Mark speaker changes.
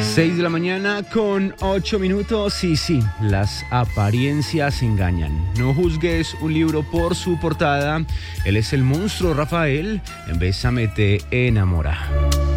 Speaker 1: 6 de la mañana con 8 minutos y sí, las apariencias engañan. No juzgues un libro por su portada. Él es el monstruo Rafael en Bésame te enamora.